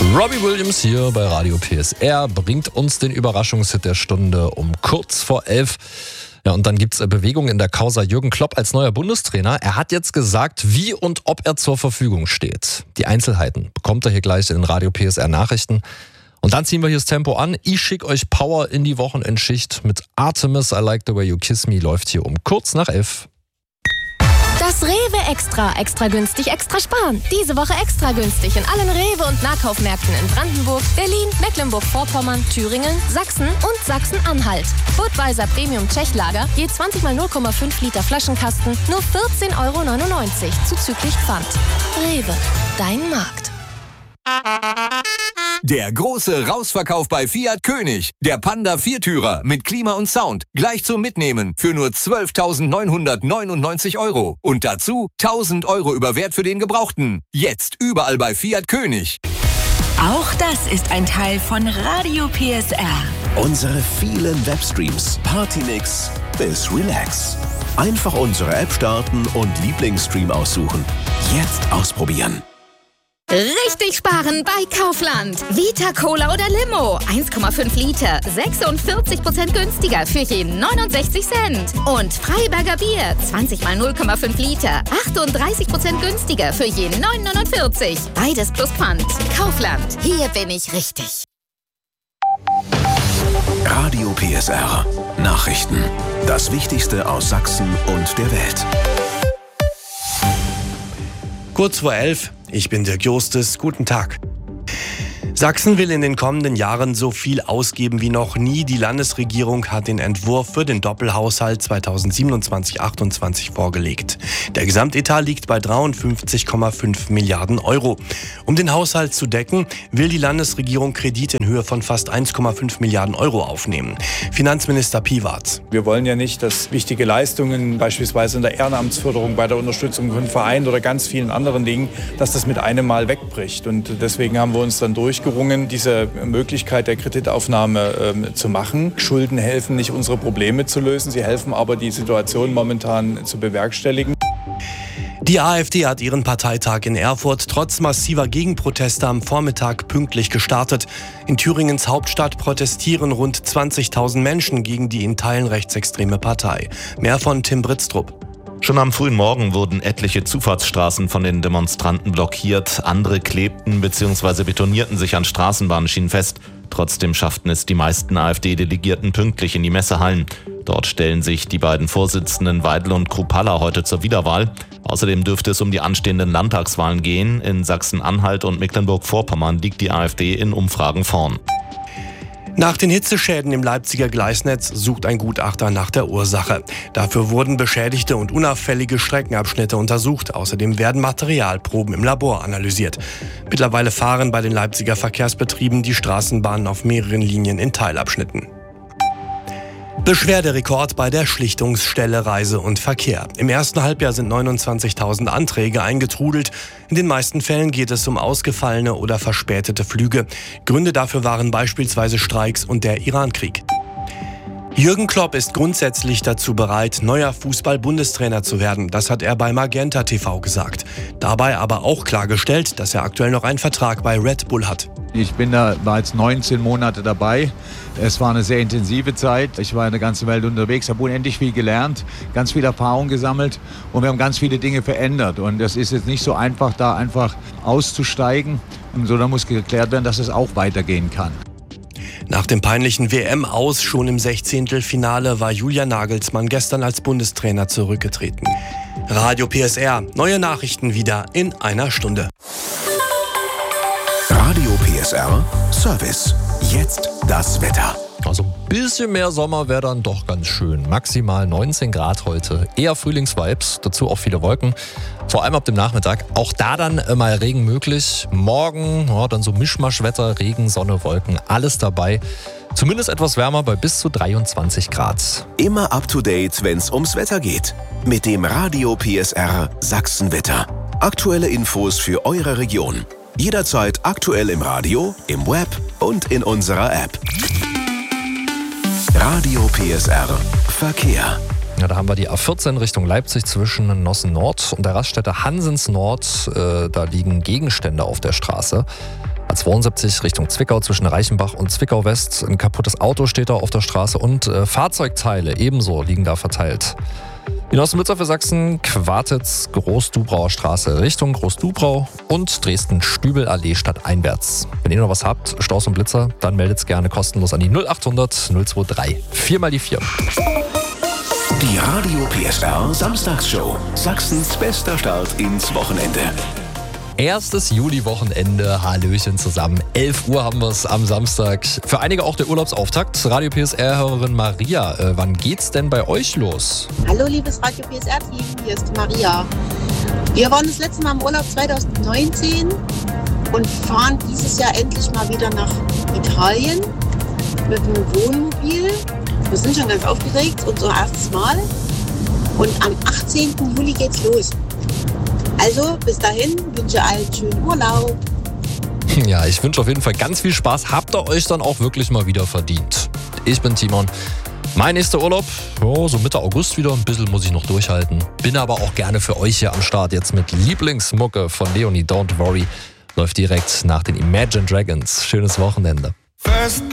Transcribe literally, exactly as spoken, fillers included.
Robbie Williams hier bei Radio P S R bringt uns den Überraschungshit der Stunde um kurz vor elf. Ja, und dann gibt's Bewegung in der Causa Jürgen Klopp als neuer Bundestrainer. Er hat jetzt gesagt, wie und ob er zur Verfügung steht. Die Einzelheiten bekommt er hier gleich in den Radio P S R Nachrichten. Und dann ziehen wir hier das Tempo an. Ich schicke euch Power in die Wochenendschicht mit Artemis, I Like the Way You Kiss Me, läuft hier um kurz nach elf. Das Rewe Extra. Extra günstig, extra sparen. Diese Woche extra günstig in allen Rewe- und Nahkaufmärkten in Brandenburg, Berlin, Mecklenburg-Vorpommern, Thüringen, Sachsen und Sachsen-Anhalt. Budweiser Premium Tschechlager, je zwanzig mal null Komma fünf Liter Flaschenkasten, nur vierzehn Euro neunundneunzig, zuzüglich Pfand. Rewe, dein Markt. Der große Rausverkauf bei Fiat König. Der Panda Viertürer mit Klima und Sound. Gleich zum Mitnehmen für nur zwölftausendneunhundertneunundneunzig Euro. Und dazu tausend Euro über Wert für den Gebrauchten. Jetzt überall bei Fiat König. Auch das ist ein Teil von Radio P S R. Unsere vielen Webstreams. Partymix bis Relax. Einfach unsere App starten und Lieblingsstream aussuchen. Jetzt ausprobieren. Richtig sparen bei Kaufland. Vita Cola oder Limo. eins Komma fünf Liter. sechsundvierzig Prozent günstiger für je neunundsechzig Cent. Und Freiberger Bier. zwanzig mal null Komma fünf Liter. achtunddreißig Prozent günstiger für je neun neunundvierzig. Beides plus Pfand. Kaufland. Hier bin ich richtig. Radio P S R. Nachrichten. Das Wichtigste aus Sachsen und der Welt. Kurz vor elf. Ich bin Dirk Justus. Guten Tag. Sachsen will in den kommenden Jahren so viel ausgeben wie noch nie. Die Landesregierung hat den Entwurf für den Doppelhaushalt zweitausendsiebenundzwanzig achtundzwanzig vorgelegt. Der Gesamtetat liegt bei dreiundfünfzig Komma fünf Milliarden Euro. Um den Haushalt zu decken, will die Landesregierung Kredite in Höhe von fast eins Komma fünf Milliarden Euro aufnehmen. Finanzminister Piwarz. Wir wollen ja nicht, dass wichtige Leistungen, beispielsweise in der Ehrenamtsförderung, bei der Unterstützung von Vereinen oder ganz vielen anderen Dingen, dass das mit einem Mal wegbricht. Und deswegen haben wir uns dann durchgerungen, diese Möglichkeit der Kreditaufnahme äh, zu machen. Schulden helfen nicht, unsere Probleme zu lösen. Sie helfen aber, die Situation momentan zu bewerkstelligen. Die AfD hat ihren Parteitag in Erfurt trotz massiver Gegenproteste am Vormittag pünktlich gestartet. In Thüringens Hauptstadt protestieren rund zwanzigtausend Menschen gegen die in Teilen rechtsextreme Partei. Mehr von Tim Britztrup. Schon am frühen Morgen wurden etliche Zufahrtsstraßen von den Demonstranten blockiert. Andere klebten bzw. betonierten sich an Straßenbahnschienen fest. Trotzdem schafften es die meisten AfD-Delegierten pünktlich in die Messehallen. Dort stellen sich die beiden Vorsitzenden Weidel und Kruppalla heute zur Wiederwahl. Außerdem dürfte es um die anstehenden Landtagswahlen gehen. In Sachsen-Anhalt und Mecklenburg-Vorpommern liegt die AfD in Umfragen vorn. Nach den Hitzeschäden im Leipziger Gleisnetz sucht ein Gutachter nach der Ursache. Dafür wurden beschädigte und unauffällige Streckenabschnitte untersucht. Außerdem werden Materialproben im Labor analysiert. Mittlerweile fahren bei den Leipziger Verkehrsbetrieben die Straßenbahnen auf mehreren Linien in Teilabschnitten. Beschwerderekord bei der Schlichtungsstelle Reise und Verkehr. Im ersten Halbjahr sind neunundzwanzigtausend Anträge eingetrudelt. In den meisten Fällen geht es um ausgefallene oder verspätete Flüge. Gründe dafür waren beispielsweise Streiks und der Irankrieg. Jürgen Klopp ist grundsätzlich dazu bereit, neuer Fußball-Bundestrainer zu werden. Das hat er bei Magenta T V gesagt. Dabei aber auch klargestellt, dass er aktuell noch einen Vertrag bei Red Bull hat. Ich bin da bereits neunzehn Monate dabei. Es war eine sehr intensive Zeit. Ich war in der ganzen Welt unterwegs, habe unendlich viel gelernt, ganz viel Erfahrung gesammelt und wir haben ganz viele Dinge verändert. Und es ist jetzt nicht so einfach, da einfach auszusteigen, sondern muss geklärt werden, dass es auch weitergehen kann. Nach dem peinlichen W M-Aus schon im Sechzehntelfinale war Julian Nagelsmann gestern als Bundestrainer zurückgetreten. Radio P S R, neue Nachrichten wieder in einer Stunde. Radio P S R Service. Jetzt das Wetter. Also ein bisschen mehr Sommer wäre dann doch ganz schön. Maximal neunzehn Grad heute. Eher Frühlingsvibes, dazu auch viele Wolken. Vor allem ab dem Nachmittag. Auch da dann mal Regen möglich. Morgen ja, dann so Mischmaschwetter, Regen, Sonne, Wolken. Alles dabei. Zumindest etwas wärmer bei bis zu dreiundzwanzig Grad. Immer up to date, wenn es ums Wetter geht. Mit dem Radio P S R Sachsenwetter. Aktuelle Infos für eure Region. Jederzeit aktuell im Radio, im Web und in unserer App. Radio P S R Verkehr. Ja, da haben wir die A vierzehn Richtung Leipzig zwischen Nossen Nord und der Raststätte Hansens Nord. Äh, da liegen Gegenstände auf der Straße. A zweiundsiebzig Richtung Zwickau zwischen Reichenbach und Zwickau West. Ein kaputtes Auto steht da auf der Straße und äh, Fahrzeugteile ebenso liegen da verteilt. In Osnabrück für Sachsen, Quartitz, Großdubrauer Straße Richtung Großdubrau und Dresden-Stübelallee stadteinwärts. Wenn ihr noch was habt, Staus und Blitzer, dann meldet's gerne kostenlos an die null achthundert null dreiundzwanzig. vier mal die vier. Die Radio P S R Samstagsshow. Sachsens bester Start ins Wochenende. Erstes Juli-Wochenende, Hallöchen zusammen. elf Uhr haben wir es am Samstag. Für einige auch der Urlaubsauftakt. Radio P S R-Hörerin Maria, äh, wann geht's denn bei euch los? Hallo liebes Radio P S R-Team, hier ist Maria. Wir waren das letzte Mal im Urlaub zwanzig neunzehn und fahren dieses Jahr endlich mal wieder nach Italien mit dem Wohnmobil. Wir sind schon ganz aufgeregt, unser erstes Mal. Und am achtzehnten Juli geht's los. Also bis dahin wünsche allen schönen Urlaub. Ja, ich wünsche auf jeden Fall ganz viel Spaß. Habt ihr euch dann auch wirklich mal wieder verdient. Ich bin Timon. Mein nächster Urlaub, oh, so Mitte August wieder. Ein bisschen muss ich noch durchhalten. Bin aber auch gerne für euch hier am Start. Jetzt mit Lieblingsmucke von Leonie, Don't Worry. Läuft direkt nach den Imagine Dragons. Schönes Wochenende. First